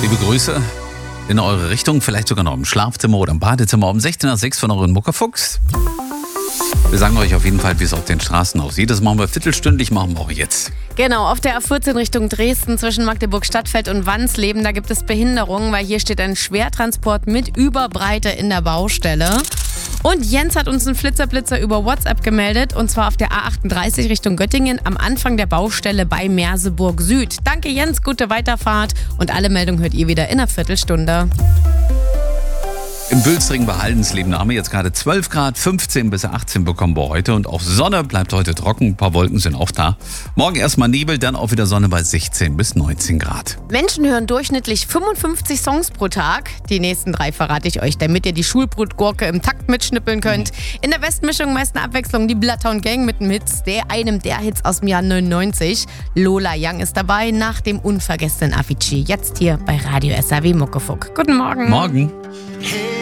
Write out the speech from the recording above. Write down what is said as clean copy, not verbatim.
Liebe Grüße in eure Richtung, vielleicht sogar noch im Schlafzimmer oder im Badezimmer um 16:06 von euren Muckerfuchs. Wir sagen euch auf jeden Fall, wie es auf den Straßen aussieht. Das machen wir viertelstündlich, machen wir auch jetzt. Genau, auf der A14 Richtung Dresden zwischen Magdeburg-Stadtfeld und Wansleben, da gibt es Behinderungen, weil hier steht ein Schwertransport mit Überbreite in der Baustelle. Und Jens hat uns einen Flitzer über WhatsApp gemeldet, und zwar auf der A38 Richtung Göttingen am Anfang der Baustelle bei Merseburg Süd. Danke Jens, gute Weiterfahrt, und alle Meldungen hört ihr wieder in einer Viertelstunde. Im Wülstring bei Haldensleben haben wir jetzt gerade 12 Grad, 15 bis 18 bekommen wir heute. Und auch Sonne bleibt heute trocken, ein paar Wolken sind auch da. Morgen erstmal Nebel, dann auch wieder Sonne bei 16 bis 19 Grad. Menschen hören durchschnittlich 55 Songs pro Tag. Die nächsten 3 verrate ich euch, damit ihr die Schulbrotgurke im Takt mitschnippeln könnt. In der Westmischung meist eine Abwechslung, die Bloodhound Gang mit einem Hits, einem der Hits aus dem Jahr 99. Lola Young ist dabei nach dem unvergessenen Avicii. Jetzt hier bei Radio SAW Muckefuck. Guten Morgen. Morgen.